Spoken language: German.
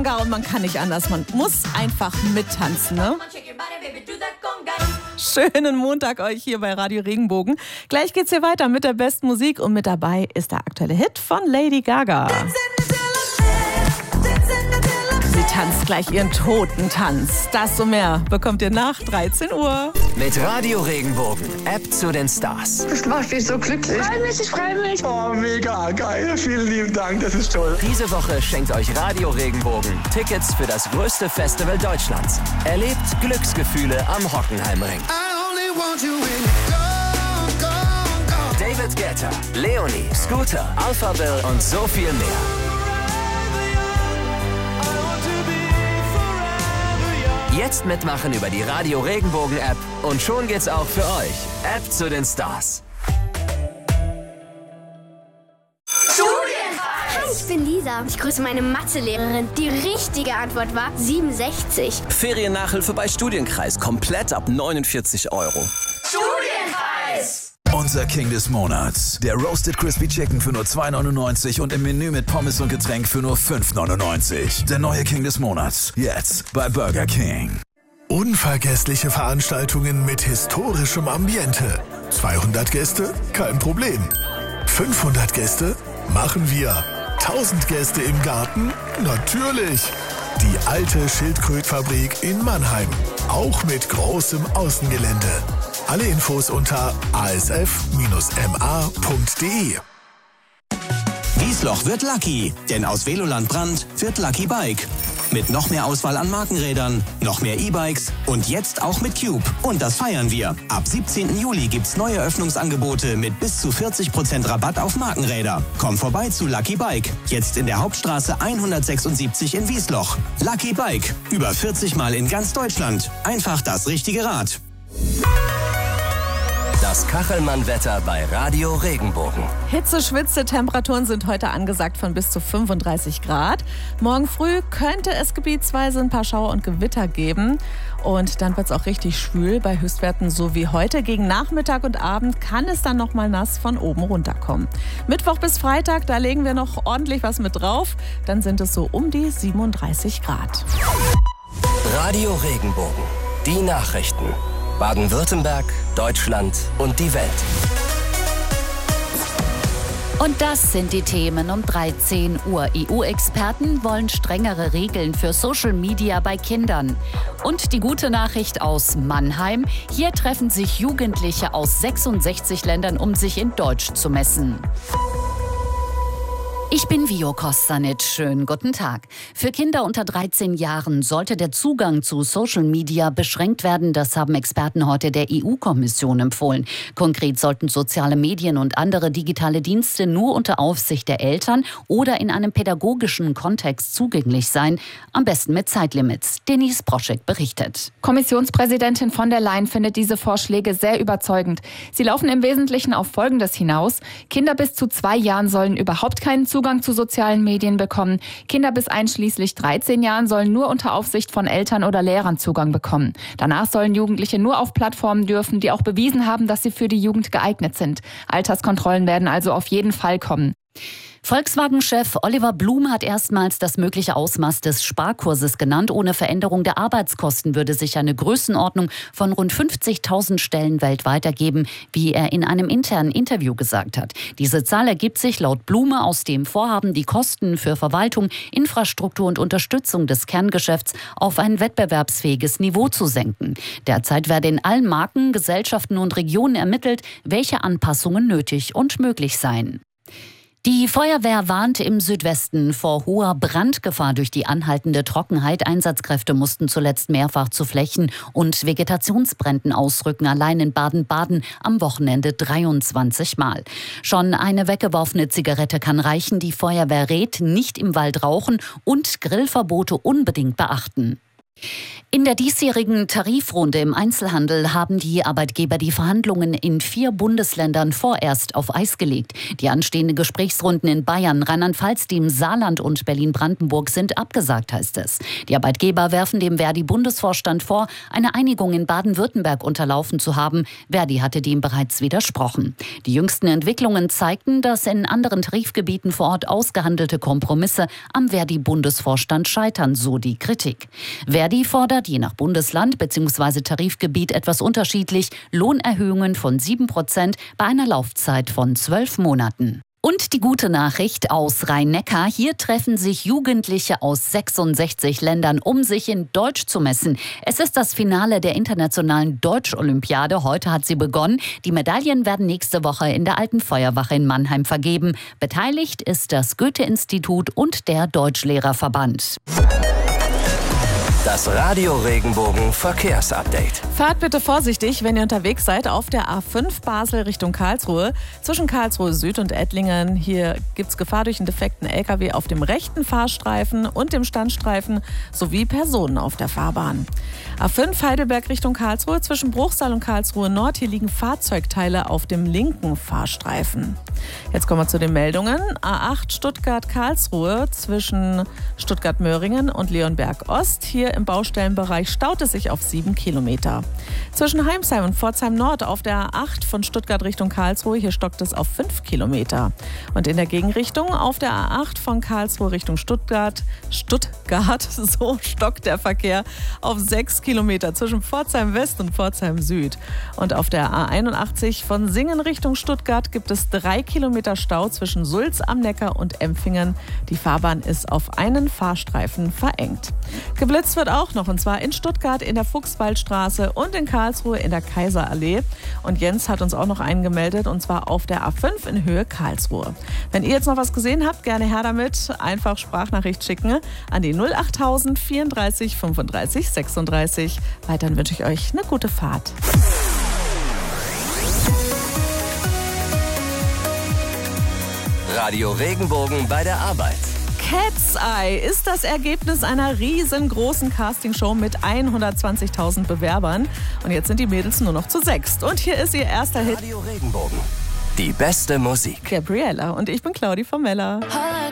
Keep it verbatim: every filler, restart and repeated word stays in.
Conga und man kann nicht anders. Man muss einfach mittanzen, ne? Schönen Montag euch hier bei Radio Regenbogen. Gleich geht's hier weiter mit der besten Musik und mit dabei ist der aktuelle Hit von Lady Gaga. Sie tanzt gleich ihren Totentanz. Das und mehr bekommt ihr nach dreizehn Uhr. Mit Radio Regenbogen, App zu den Stars. Das macht mich so glücklich. Ich freue mich, ich freue mich. Oh, mega geil. Vielen lieben Dank, das ist toll. Diese Woche schenkt euch Radio Regenbogen Tickets für das größte Festival Deutschlands. Erlebt Glücksgefühle am Hockenheimring. David Guetta, Leonie, Scooter, Alpha Bill und so viel mehr. Jetzt mitmachen über die Radio Regenbogen App und schon geht's auch für euch. App zu den Stars. Hi, ich bin Lisa. Ich grüße meine Mathelehrerin. Die richtige Antwort war siebenundsechzig. Feriennachhilfe bei Studienkreis. Komplett ab neunundvierzig Euro. Studienkreis! Unser King des Monats. Der Roasted Crispy Chicken für nur zwei neunundneunzig und im Menü mit Pommes und Getränk für nur fünf neunundneunzig. Der neue King des Monats. Jetzt bei Burger King. Unvergessliche Veranstaltungen mit historischem Ambiente. zweihundert Gäste? Kein Problem. fünfhundert Gäste? Machen wir. tausend Gäste im Garten? Natürlich. Die alte Schildkrötfabrik in Mannheim. Auch mit großem Außengelände. Alle Infos unter a s f dash m a punkt d e. Wiesloch wird lucky, denn aus Veloland Brand wird Lucky Bike. Mit noch mehr Auswahl an Markenrädern, noch mehr E-Bikes und jetzt auch mit Cube. Und das feiern wir. Ab siebzehnten Juli gibt's neue Öffnungsangebote mit bis zu vierzig Prozent Rabatt auf Markenräder. Komm vorbei zu Lucky Bike. Jetzt in der Hauptstraße hundertsechsundsiebzig in Wiesloch. Lucky Bike. Über vierzig Mal in ganz Deutschland. Einfach das richtige Rad. Das Kachelmann-Wetter bei Radio Regenbogen. Hitze, Schwitze, Temperaturen sind heute angesagt von bis zu fünfunddreißig Grad. Morgen früh könnte es gebietsweise ein paar Schauer und Gewitter geben. Und dann wird es auch richtig schwül bei Höchstwerten so wie heute. Gegen Nachmittag und Abend kann es dann noch mal nass von oben runterkommen. Mittwoch bis Freitag, da legen wir noch ordentlich was mit drauf. Dann sind es so um die siebenunddreißig Grad. Radio Regenbogen. Die Nachrichten. Baden-Württemberg, Deutschland und die Welt. Und das sind die Themen um dreizehn Uhr. E U-Experten wollen strengere Regeln für Social Media bei Kindern. Und die gute Nachricht aus Mannheim. Hier treffen sich Jugendliche aus sechsundsechzig Ländern, um sich in Deutsch zu messen. Ich bin Vio Kostanic. Schönen guten Tag. Für Kinder unter dreizehn Jahren sollte der Zugang zu Social Media beschränkt werden. Das haben Experten heute der E U-Kommission empfohlen. Konkret sollten soziale Medien und andere digitale Dienste nur unter Aufsicht der Eltern oder in einem pädagogischen Kontext zugänglich sein. Am besten mit Zeitlimits. Denise Broschek berichtet. Kommissionspräsidentin von der Leyen findet diese Vorschläge sehr überzeugend. Sie laufen im Wesentlichen auf Folgendes hinaus. Kinder bis zu zwei Jahren sollen überhaupt keinen Zugang Zugang zu sozialen Medien bekommen. Kinder bis einschließlich dreizehn Jahren sollen nur unter Aufsicht von Eltern oder Lehrern Zugang bekommen. Danach sollen Jugendliche nur auf Plattformen dürfen, die auch bewiesen haben, dass sie für die Jugend geeignet sind. Alterskontrollen werden also auf jeden Fall kommen. Volkswagen-Chef Oliver Blume hat erstmals das mögliche Ausmaß des Sparkurses genannt. Ohne Veränderung der Arbeitskosten würde sich eine Größenordnung von rund fünfzigtausend Stellen weltweit ergeben, wie er in einem internen Interview gesagt hat. Diese Zahl ergibt sich laut Blume aus dem Vorhaben, die Kosten für Verwaltung, Infrastruktur und Unterstützung des Kerngeschäfts auf ein wettbewerbsfähiges Niveau zu senken. Derzeit werde in allen Marken, Gesellschaften und Regionen ermittelt, welche Anpassungen nötig und möglich seien. Die Feuerwehr warnt im Südwesten vor hoher Brandgefahr durch die anhaltende Trockenheit. Einsatzkräfte mussten zuletzt mehrfach zu Flächen- und Vegetationsbränden ausrücken. Allein in Baden-Baden am Wochenende dreiundzwanzig Mal. Schon eine weggeworfene Zigarette kann reichen. Die Feuerwehr rät, nicht im Wald rauchen und Grillverbote unbedingt beachten. In der diesjährigen Tarifrunde im Einzelhandel haben die Arbeitgeber die Verhandlungen in vier Bundesländern vorerst auf Eis gelegt. Die anstehenden Gesprächsrunden in Bayern, Rheinland-Pfalz, dem Saarland und Berlin-Brandenburg sind abgesagt, heißt es. Die Arbeitgeber werfen dem Verdi-Bundesvorstand vor, eine Einigung in Baden-Württemberg unterlaufen zu haben. Verdi hatte dem bereits widersprochen. Die jüngsten Entwicklungen zeigten, dass in anderen Tarifgebieten vor Ort ausgehandelte Kompromisse am Verdi-Bundesvorstand scheitern, so die Kritik. Verdi fordert je nach Bundesland bzw. Tarifgebiet etwas unterschiedlich Lohnerhöhungen von sieben Prozent bei einer Laufzeit von zwölf Monaten. Und die gute Nachricht aus Rhein-Neckar. Hier treffen sich Jugendliche aus sechsundsechzig Ländern, um sich in Deutsch zu messen. Es ist das Finale der internationalen Deutsch-Olympiade. Heute hat sie begonnen. Die Medaillen werden nächste Woche in der Alten Feuerwache in Mannheim vergeben. Beteiligt ist das Goethe-Institut und der Deutschlehrerverband. Das Radio Regenbogen Verkehrsupdate. Fahrt bitte vorsichtig, wenn ihr unterwegs seid auf der A fünf Basel Richtung Karlsruhe. Zwischen Karlsruhe Süd und Ettlingen. Hier gibt es Gefahr durch einen defekten L K W auf dem rechten Fahrstreifen und dem Standstreifen sowie Personen auf der Fahrbahn. A fünf Heidelberg Richtung Karlsruhe. Zwischen Bruchsal und Karlsruhe Nord. Hier liegen Fahrzeugteile auf dem linken Fahrstreifen. Jetzt kommen wir zu den Meldungen. A acht Stuttgart-Karlsruhe zwischen Stuttgart-Möhringen und Leonberg Ost. Hier im Baustellenbereich staut es sich auf sieben Kilometer. Zwischen Heimsheim und Pforzheim Nord auf der A acht von Stuttgart Richtung Karlsruhe, hier stockt es auf fünf Kilometer. Und in der Gegenrichtung auf der A acht von Karlsruhe Richtung Stuttgart, Stuttgart, so stockt der Verkehr auf sechs Kilometer zwischen Pforzheim West und Pforzheim Süd. Und auf der A einundachtzig von Singen Richtung Stuttgart gibt es drei Kilometer Stau zwischen Sulz am Neckar und Empfingen. Die Fahrbahn ist auf einen Fahrstreifen verengt. Geblitzt wird auch noch, und zwar in Stuttgart in der Fuchswaldstraße und in Karlsruhe in der Kaiserallee. Und Jens hat uns auch noch einen gemeldet, und zwar auf der A fünf in Höhe Karlsruhe. Wenn ihr jetzt noch was gesehen habt, gerne her damit. Einfach Sprachnachricht schicken an die null achttausend vierunddreißig fünfunddreißig sechsunddreißig. Weiterhin wünsche ich euch eine gute Fahrt. Radio Regenbogen bei der Arbeit. Cat's Eye ist das Ergebnis einer riesengroßen Castingshow mit hundertzwanzigtausend Bewerbern. Und jetzt sind die Mädels nur noch zu sechst. Und hier ist ihr erster Hit. Radio Regenbogen. Die beste Musik. Gabriella. Und ich bin Claudi Formella.